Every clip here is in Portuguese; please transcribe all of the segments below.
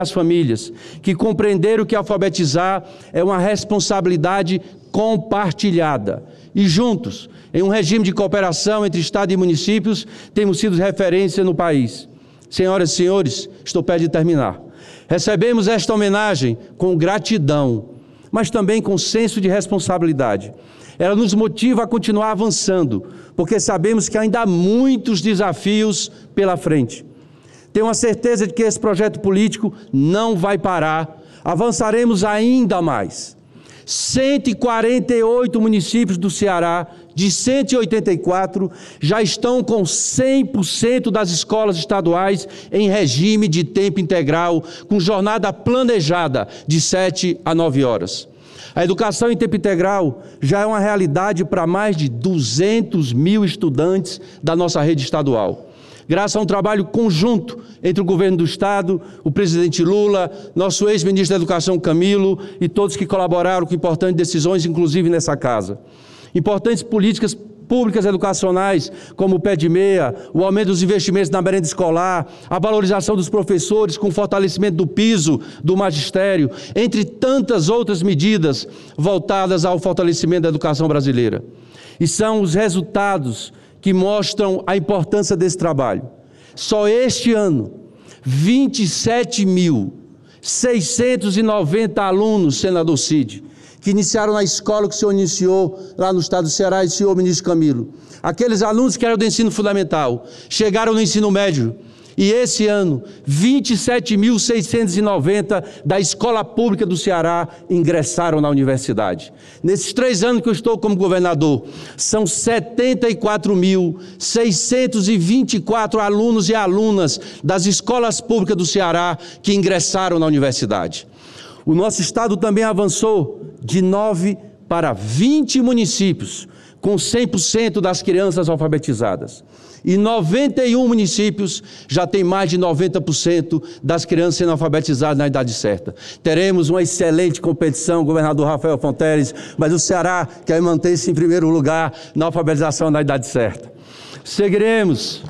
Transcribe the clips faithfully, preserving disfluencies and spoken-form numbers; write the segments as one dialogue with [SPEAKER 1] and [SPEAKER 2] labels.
[SPEAKER 1] as famílias, que compreenderam que alfabetizar é uma responsabilidade compartilhada. E juntos, em um regime de cooperação entre Estado e municípios, temos sido referência no país. Senhoras e senhores, estou perto de terminar. Recebemos esta homenagem com gratidão, mas também com senso de responsabilidade. Ela nos motiva a continuar avançando, porque sabemos que ainda há muitos desafios pela frente. Tenho a certeza de que esse projeto político não vai parar, avançaremos ainda mais. cento e quarenta e oito municípios do Ceará, de cento e oitenta e quatro, já estão com cem por cento das escolas estaduais em regime de tempo integral, com jornada planejada de sete a nove horas. A educação em tempo integral já é uma realidade para mais de duzentos mil estudantes da nossa rede estadual. Graças a um trabalho conjunto entre o governo do Estado, o presidente Lula, nosso ex-ministro da Educação Camilo e todos que colaboraram com importantes decisões, inclusive nessa casa. Importantes políticas públicas educacionais, como o pé de meia, o aumento dos investimentos na merenda escolar, a valorização dos professores com o fortalecimento do piso do magistério, entre tantas outras medidas voltadas ao fortalecimento da educação brasileira. E são os resultados que mostram a importância desse trabalho. Só este ano, vinte e sete mil seiscentos e noventa alunos, senador Cid, que iniciaram na escola que o senhor iniciou lá no estado do Ceará e o senhor ministro Camilo. Aqueles alunos que eram do ensino fundamental, chegaram no ensino médio. E esse ano, vinte e sete mil seiscentos e noventa da escola pública do Ceará ingressaram na universidade. Nesses três anos que eu estou como governador, são setenta e quatro mil seiscentos e vinte e quatro alunos e alunas das escolas públicas do Ceará que ingressaram na universidade. O nosso estado também avançou de nove para vinte municípios, com cem por cento das crianças alfabetizadas. E noventa e um municípios já têm mais de noventa por cento das crianças sendo alfabetizadas na idade certa. Teremos uma excelente competição, governador Rafael Fonteles, mas o Ceará quer manter-se em primeiro lugar na alfabetização na idade certa. Seguiremos,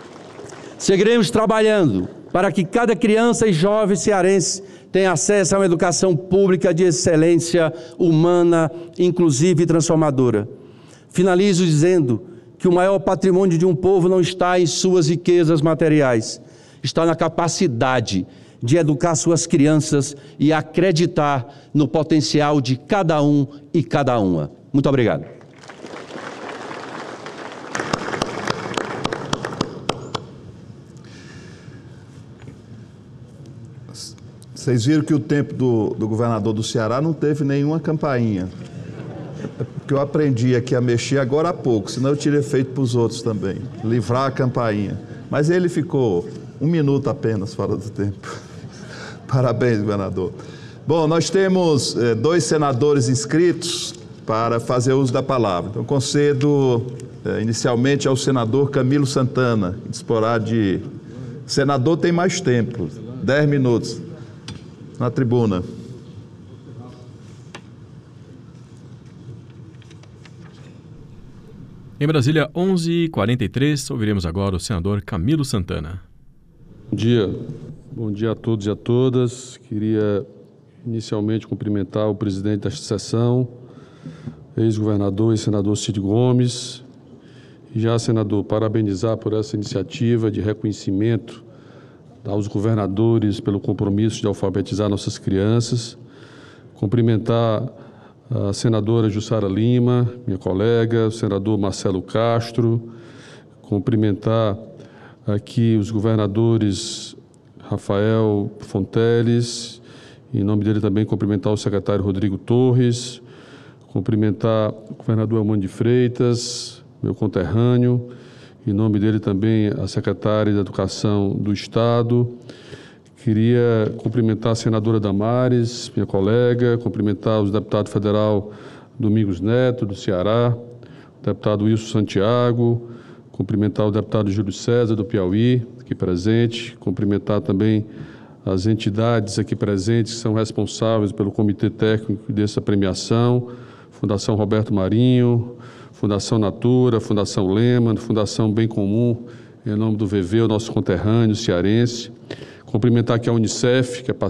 [SPEAKER 1] seguiremos trabalhando para que cada criança e jovem cearense tenha acesso a uma educação pública de excelência humana, inclusiva e transformadora. Finalizo dizendo que o maior patrimônio de um povo não está em suas riquezas materiais, está na capacidade de educar suas crianças e acreditar no potencial de cada um e cada uma. Muito obrigado.
[SPEAKER 2] Vocês viram que o tempo do, do governador do Ceará não teve nenhuma campainha. Porque eu aprendi aqui a mexer agora há pouco, senão eu teria feito para os outros também, livrar a campainha. Mas ele ficou um minuto apenas fora do tempo. Parabéns, governador. Bom, nós temos eh, dois senadores inscritos para fazer uso da palavra. Então, concedo eh, inicialmente ao senador Camilo Santana, que disporá de... Senador tem mais tempo, dez minutos, na tribuna.
[SPEAKER 3] Em Brasília, onze e quarenta e três, ouviremos agora o senador Camilo Santana.
[SPEAKER 4] Bom dia. Bom dia a todos e a todas. Queria inicialmente cumprimentar o presidente desta sessão, ex-governador e senador Cid Gomes. E já, senador, parabenizar por essa iniciativa de reconhecimento aos governadores pelo compromisso de alfabetizar nossas crianças. Cumprimentar a senadora Jussara Lima, minha colega, o senador Marcelo Castro, cumprimentar aqui os governadores Rafael Fonteles, em nome dele também cumprimentar o secretário Rodrigo Torres, cumprimentar o governador Elmano de Freitas, meu conterrâneo, em nome dele também a secretária de Educação do Estado. Queria cumprimentar a senadora Damares, minha colega, cumprimentar o deputado federal Domingos Neto, do Ceará, o deputado Wilson Santiago, cumprimentar o deputado Júlio César, do Piauí, aqui presente, cumprimentar também as entidades aqui presentes que são responsáveis pelo comitê técnico dessa premiação, Fundação Roberto Marinho, Fundação Natura, Fundação Lehman, Fundação Bem Comum, em nome do V V, o nosso conterrâneo cearense. Cumprimentar aqui a Unicef, que é